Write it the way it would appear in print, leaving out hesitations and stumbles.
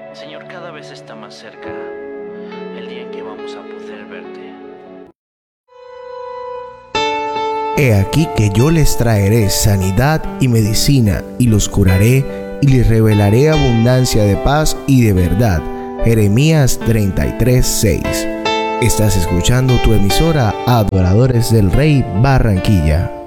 Señor, cada vez está más cerca el día en que vamos a poder verte. He aquí que yo les traeré sanidad y medicina, y los curaré, y les revelaré abundancia de paz y de verdad. Jeremías 33:6. Estás escuchando tu emisora Adoradores del Rey Barranquilla.